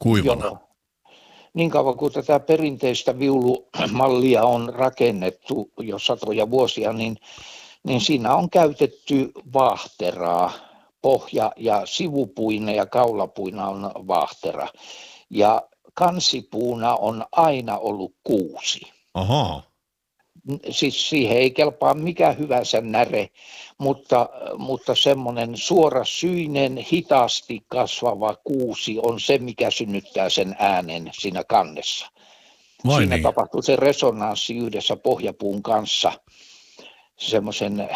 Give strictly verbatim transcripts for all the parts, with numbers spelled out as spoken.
kuivana? Joo. Niin kauan kuin tätä perinteistä viulumallia on rakennettu jo satoja vuosia, niin, niin siinä on käytetty vaahteraa. Pohja- ja sivupuina ja kaulapuina on vaahtera. Ja kansipuuna on aina ollut kuusi. Ahaa. Siis siihen ei kelpaa mikä hyvänsä näre, mutta, mutta semmoinen suorasyinen, hitaasti kasvava kuusi on se, mikä synnyttää sen äänen siinä kannessa. Vai Siinä niin? tapahtuu se resonanssi yhdessä pohjapuun kanssa semmoisen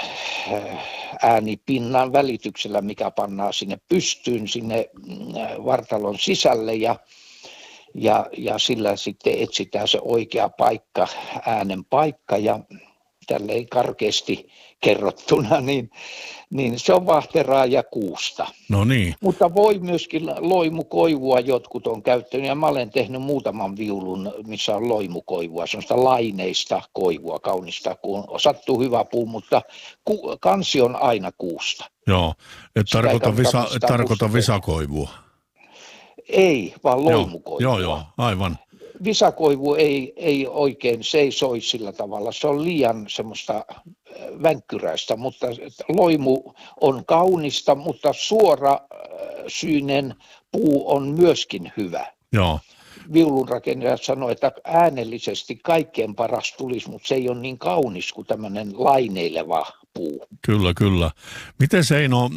äänipinnan välityksellä, mikä pannaan sinne pystyyn, sinne vartalon sisälle ja Ja, ja sillä sitten etsitään se oikea paikka, äänen paikka ja tälleen karkeasti kerrottuna, niin, niin se on vaahteraa ja kuusta. No niin. Mutta voi myöskin loimukoivua jotkut on käyttänyt ja mä olen tehnyt muutaman viulun, missä on loimukoivua, sellaista laineista koivua, kaunista, kun sattuu hyvä puu, mutta ku, kansi on aina kuusta. Joo, et tarkoita, visa, et tarkoita musta visakoivua. Ei, vaan loimukoivua. Joo, joo, aivan. Visakoivu ei, ei oikein, se ei soi sillä tavalla, se on liian semmoista vänkkyräistä, mutta loimu on kaunista, mutta suora syinen puu on myöskin hyvä. Joo. Viulunrakennajat sanoo, että äänellisesti kaikkein paras tulisi, mutta se ei ole niin kaunis kuin tämmöinen laineileva puu. Kyllä, kyllä. Miten Eino,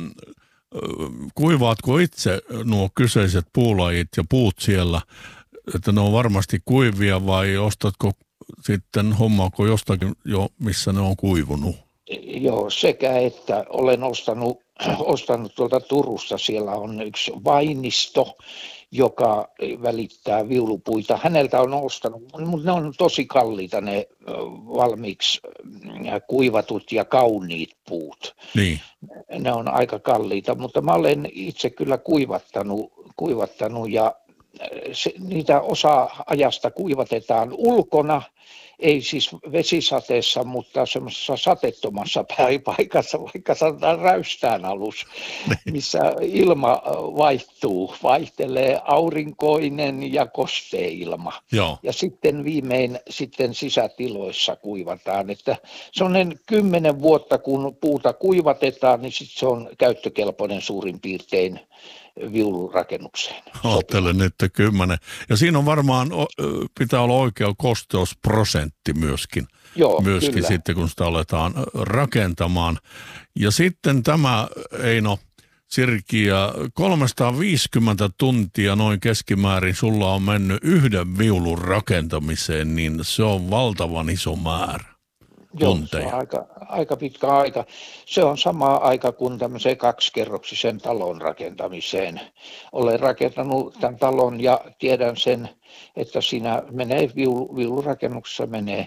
kuivaatko itse nuo kyseiset puulajit ja puut siellä, että ne on varmasti kuivia vai ostatko sitten, hommaako jostakin jo, missä ne on kuivunut? Joo, sekä että olen ostanut, ostanut tuolta Turusta, siellä on yksi vainisto, joka välittää viulupuita. Häneltä on ostanut, mutta ne on tosi kalliita ne valmiiksi kuivatut ja kauniit puut. Niin. Ne on aika kalliita, mutta mä olen itse kyllä kuivattanut, kuivattanut ja se, niitä osa ajasta kuivatetaan ulkona, ei siis vesisateessa, mutta semmoisessa sateettomassa paikassa, vaikka sanotaan räystään alus, missä ilma vaihtuu, vaihtelee aurinkoinen ja kostea ilma. Joo. Ja sitten viimein sitten sisätiloissa kuivataan, että se on kymmenen vuotta kun puuta kuivatetaan, niin sitten se on käyttökelpoinen suurin piirtein viulurakennukseen. Ajattelen, että kymmenen. Ja siinä on varmaan, pitää olla oikea kosteusprosentti myöskin. Joo, myöskin kyllä. Sitten, kun sitä aletaan rakentamaan. Ja sitten tämä, Eino Sirkiä, kolmesataaviisikymmentä tuntia noin keskimäärin sulla on mennyt yhden viulun rakentamiseen, niin se on valtavan iso määrä. Joo, se on aika, aika pitkä aika. Se on sama aika kuin tämmöiseen kaksikerroksisen talon rakentamiseen. Olen rakentanut tämän talon ja tiedän sen, että siinä menee, viulu, viulurakennuksessa menee.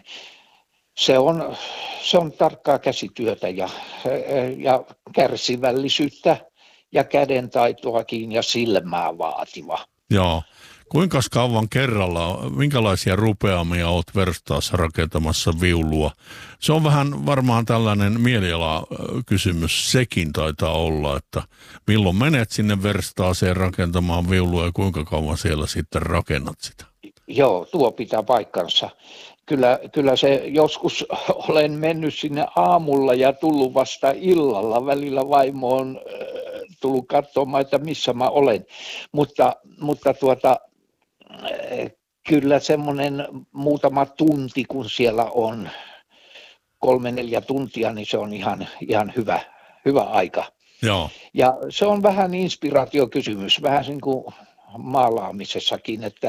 Se on, se on tarkkaa käsityötä ja, ja kärsivällisyyttä ja kädentaitoakin ja silmää vaativa. Joo. Kuinka kauan kerralla, minkälaisia rupeamia olet verstaassa rakentamassa viulua? Se on vähän varmaan tällainen mielialakysymys, sekin taitaa olla, että milloin menet sinne verstaaseen rakentamaan viulua ja kuinka kauan siellä sitten rakennat sitä? Joo, tuo pitää paikkansa. Kyllä, kyllä se joskus olen mennyt sinne aamulla ja tullut vasta illalla. Välillä vaimo on äh, tullut katsomaan, että missä mä olen, mutta, mutta tuota... Kyllä semmoinen muutama tunti, kun siellä on kolme, neljä tuntia, niin se on ihan, ihan hyvä, hyvä aika. Joo. Ja se on vähän inspiraatiokysymys, vähän niin kuin maalaamisessakin, että,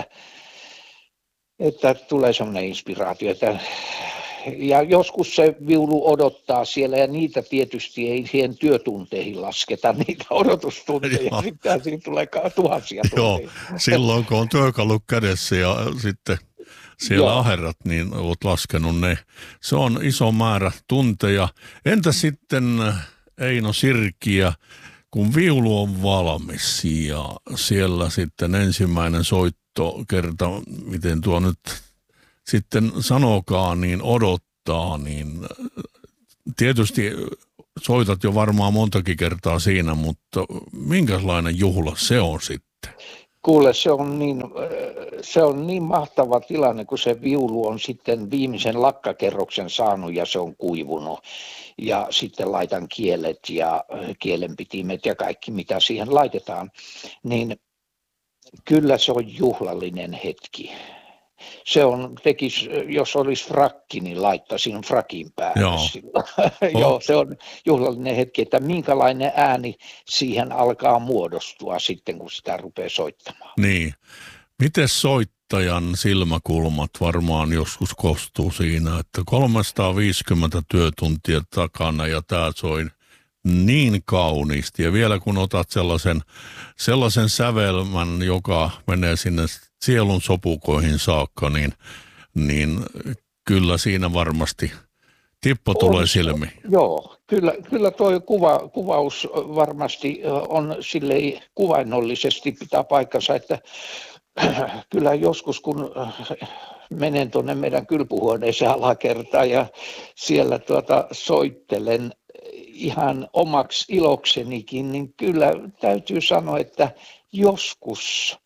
että tulee semmoinen inspiraatio. Että, ja joskus se viulu odottaa siellä ja niitä tietysti ei siihen työtunteihin lasketa, niitä odotustunteja, sitten siinä tulee tuhansia tunteja. Joo, silloin kun on työkalu kädessä ja sitten siellä Joo. aherrat, niin olet laskenut ne. Se on iso määrä tunteja. Entä sitten Eino Sirkiä, kun viulu on valmis ja siellä sitten ensimmäinen soittokerta, miten tuo nyt sitten sanokaan, niin odottaa, niin tietysti soitat jo varmaan montakin kertaa siinä, mutta minkälainen juhla se on sitten? Kuule, se on, niin, se on niin mahtava tilanne, kun se viulu on sitten viimeisen lakkakerroksen saanut ja se on kuivunut. Ja sitten laitan kielet ja kielenpitimet ja kaikki, mitä siihen laitetaan. Niin kyllä se on juhlallinen hetki. Se on, tekis, jos olisi frakki, niin laittaisin frakin päälle Joo. silloin. Oh. Joo, se on juhlallinen hetki, että minkälainen ääni siihen alkaa muodostua sitten, kun sitä rupeaa soittamaan. Niin. Miten soittajan silmäkulmat varmaan joskus kostuu siinä, että kolmesataaviisikymmentä työtuntia takana ja tämä soi niin kauniisti. Ja vielä kun otat sellaisen, sellaisen sävelmän, joka menee sinne sielun sopukoihin saakka, niin, niin kyllä siinä varmasti tippo on, tulee silmiin. Joo, kyllä, kyllä tuo kuva, kuvaus varmasti on silleen kuvainnollisesti pitää paikkansa, että kyllä joskus kun menen tuonne meidän kylpyhuoneeseen alakertaan ja siellä tuota soittelen ihan omaksi iloksenikin, niin kyllä täytyy sanoa, että joskus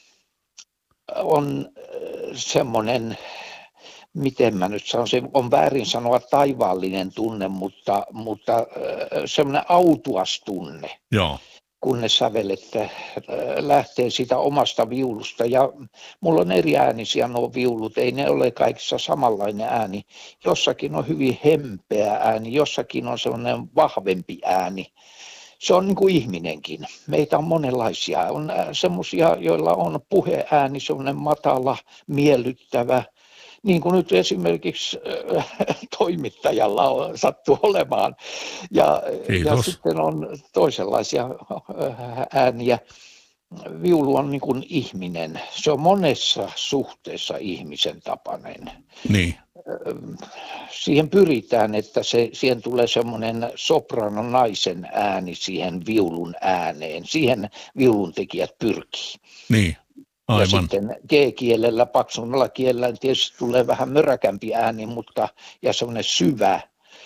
on semmoinen, miten mä nyt sanon, se on väärin sanoa taivaallinen tunne, mutta, mutta semmoinen autuas tunne. Joo. Kun ne sävelet lähtee siitä omasta viulusta. Ja mulla on eri äänisiä nuo viulut, ei ne ole kaikissa samanlainen ääni. Jossakin on hyvin hempeä ääni, jossakin on semmoinen vahvempi ääni. Se on niin kuin ihminenkin. Meitä on monenlaisia. On semmoisia, joilla on puheääni, semmoinen matala, miellyttävä. Niin kuin nyt esimerkiksi äh, toimittajalla on, sattuu olemaan. Ja, ja sitten on toisenlaisia äh, ääniä. Viulu on niin kuin ihminen. Se on monessa suhteessa ihmisen tapainen. Niin. Siihen pyritään, että se, siihen tulee semmoinen sopranon naisen ääni siihen viulun ääneen. Siihen viuluntekijät pyrkii. Niin. Aivan. Ja sitten G-kielellä, paksummalla kielellä tietysti tulee vähän möräkämpi ääni, mutta ja semmoinen syvä,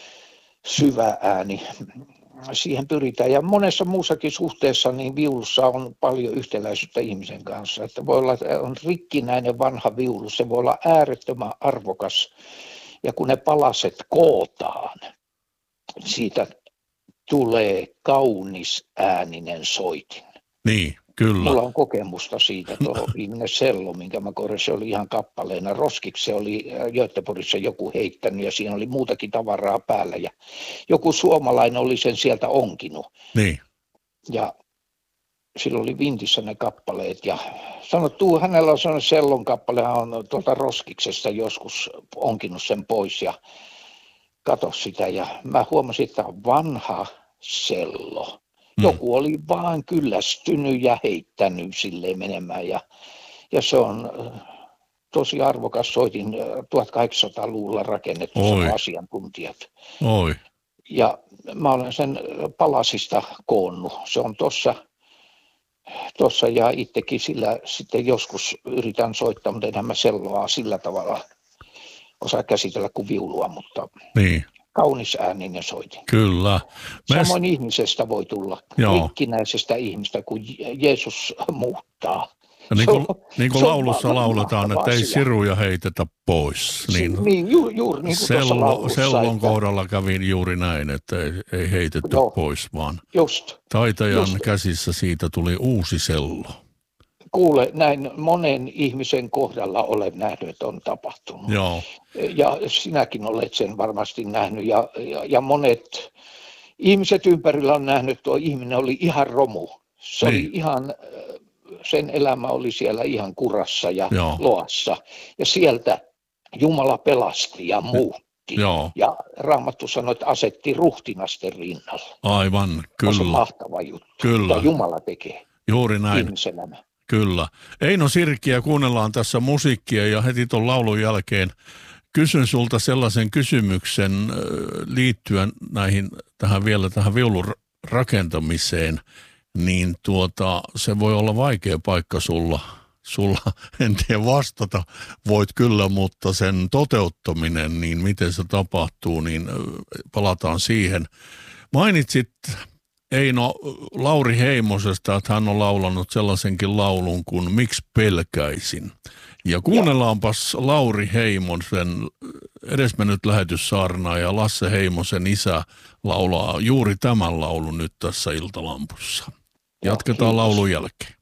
syvä ääni. Siihen pyritään. Ja monessa muussakin suhteessa niin viulussa on paljon yhtäläisyyttä ihmisen kanssa. Että voi olla, että on rikkinäinen vanha viulu, se voi olla äärettömän arvokas. Ja kun ne palaset kootaan, siitä tulee kaunis ääninen soitin. Niin. Kyllä. Mulla on kokemusta siitä, tuo viimeinen sello, minkä mä korjasin, se oli ihan kappaleena. Roskiksi se oli Göteborgissa joku heittänyt ja siinä oli muutakin tavaraa päällä. Ja joku suomalainen oli sen sieltä onkinut. Niin. Ja sillä oli vintissä ne kappaleet ja sanoi, tuu, hänellä on sellainen sellon kappale, hän on tuolta Roskiksesta joskus onkinut sen pois ja kato sitä. Ja mä huomasin, että on vanha sello. Joku oli vaan kyllästynyt ja heittänyt silleen menemään ja, ja se on tosi arvokas soitin tuhatkahdeksansataaluvulla rakennettu asiantuntijat. Oi. Ja mä olen sen palasista koonnut. Se on tossa, tossa ja itsekin sillä sitten joskus yritän soittaa, mutta enhän mä selloa sillä tavalla osaa käsitellä kuin viulua, mutta... Niin. Kaunis ääninen soitin. Kyllä. Mä Samoin es... ihmisestä voi tulla, rikkinäisestä ihmistä, kun Jeesus muuttaa. Ja niin kuin, niin kuin laulussa lauletaan, että ei siruja heitetä pois. Niin, niin ju, juuri niin kuin sello, tuossa laulussa. Sellon että... kohdalla kävi juuri näin, että ei, ei heitetty no, pois, vaan just, taitajan just. käsissä siitä tuli uusi sello. Kuule, näin monen ihmisen kohdalla olen nähnyt, että on tapahtunut. Joo. Ja sinäkin olet sen varmasti nähnyt. Ja, ja, ja monet ihmiset ympärillä on nähnyt, että tuo ihminen oli ihan romu. Se niin. oli ihan, sen elämä oli siellä ihan kurassa ja Joo. loassa. Ja sieltä Jumala pelasti ja muutti. Joo. Ja Raamattu sanoi, että asetti ruhtinasten rinnalla. Aivan, kyllä. On se mahtava juttu. Kyllä. Ja Jumala tekee. Juuri näin. Ihmiselämä. Kyllä. Eino Sirkkiä kuunnellaan tässä musiikkia ja heti tuon laulun jälkeen kysyn sulta sellaisen kysymyksen liittyen näihin, tähän vielä tähän viulun rakentamiseen, niin tuota, se voi olla vaikea paikka sulla. Sulla en tiedä vastata, voit kyllä, mutta sen toteuttaminen, niin miten se tapahtuu, niin palataan siihen. Mainitsit Eino Lauri Heimosesta, että hän on laulanut sellaisenkin laulun kuin Miksi pelkäisin. Ja kuunnellaanpas Lauri Heimosen edesmennyt lähetyssaarnaaja ja Lasse Heimosen isä laulaa juuri tämän laulun nyt tässä Iltalampussa. Jatketaan laulun jälkeen.